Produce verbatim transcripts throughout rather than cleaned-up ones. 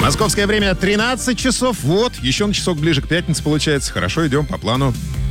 Московское время тринадцать часов. Вот, еще на часок ближе к пятнице получается. Хорошо, идем по плану.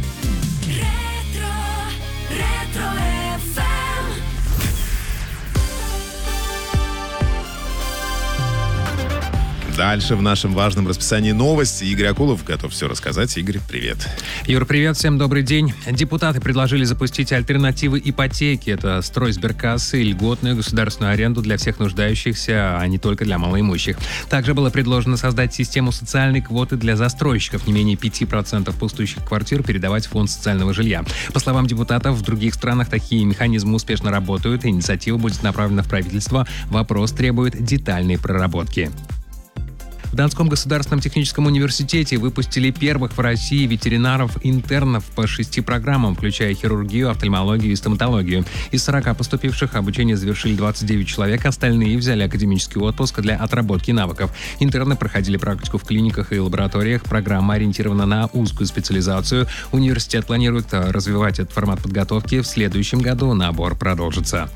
Дальше в нашем важном расписании новости. Игорь Акулов готов все рассказать. Игорь, привет. Юр, привет, всем добрый день. Депутаты предложили запустить альтернативы ипотеке. Это стройсберкассы и льготную государственную аренду для всех нуждающихся, а не только для малоимущих. Также было предложено создать систему социальной квоты для застройщиков. Не менее пяти процентов пустующих квартир передавать в фонд социального жилья. По словам депутатов, в других странах такие механизмы успешно работают. Инициатива будет направлена в правительство. Вопрос требует детальной проработки. В Донском государственном техническом университете выпустили первых в России ветеринаров-интернов по шести программам, включая хирургию, офтальмологию и стоматологию. Из сорока поступивших обучение завершили двадцать девять человек, остальные взяли академический отпуск для отработки навыков. Интерны проходили практику в клиниках и лабораториях. Программа ориентирована на узкую специализацию. Университет планирует развивать этот формат подготовки. В следующем году набор продолжится.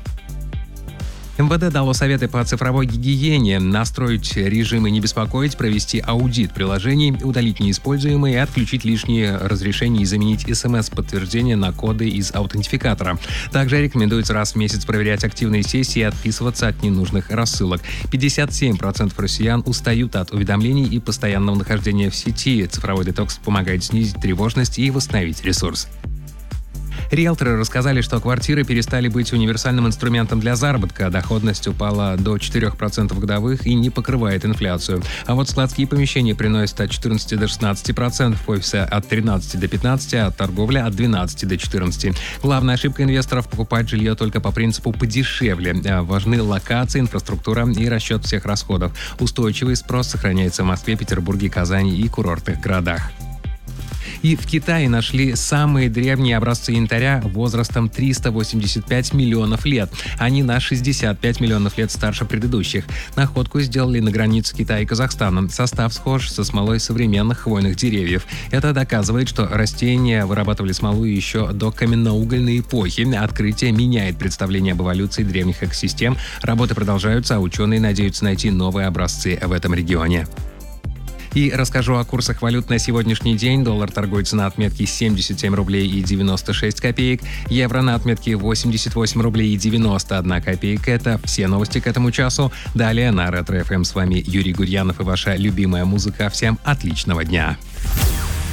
МВД дало советы по цифровой гигиене: настроить режимы «Не беспокоить», провести аудит приложений, удалить неиспользуемые и отключить лишние разрешения и заменить СМС-подтверждение на коды из аутентификатора. Также рекомендуется раз в месяц проверять активные сессии и отписываться от ненужных рассылок. пятьдесят семь процентов россиян устают от уведомлений и постоянного нахождения в сети. Цифровой детокс помогает снизить тревожность и восстановить ресурс. Риэлторы рассказали, что квартиры перестали быть универсальным инструментом для заработка. Доходность упала до четырех процентов годовых и не покрывает инфляцию. А вот складские помещения приносят от четырнадцати до шестнадцати процентов, офисы от тринадцати до пятнадцати процентов, а торговля от двенадцати до четырнадцати процентов. Главная ошибка инвесторов — покупать жилье только по принципу подешевле. Важны локация, инфраструктура и расчет всех расходов. Устойчивый спрос сохраняется в Москве, Петербурге, Казани и курортных городах. И в Китае нашли самые древние образцы янтаря возрастом триста восемьдесят пять миллионов лет. Они на шестьдесят пять миллионов лет старше предыдущих. Находку сделали на границе Китая и Казахстана. Состав схож со смолой современных хвойных деревьев. Это доказывает, что растения вырабатывали смолу еще до каменноугольной эпохи. Открытие меняет представление об эволюции древних экосистем. Работы продолжаются, а ученые надеются найти новые образцы в этом регионе. И расскажу о курсах валют на сегодняшний день. Доллар торгуется на отметке семьдесят семь рублей и девяносто шесть копеек. Евро на отметке восемьдесят восемь рублей и девяносто одна копейка. Это все новости к этому часу. Далее на Ретро эф эм с вами Юрий Гурьянов и ваша любимая музыка. Всем отличного дня!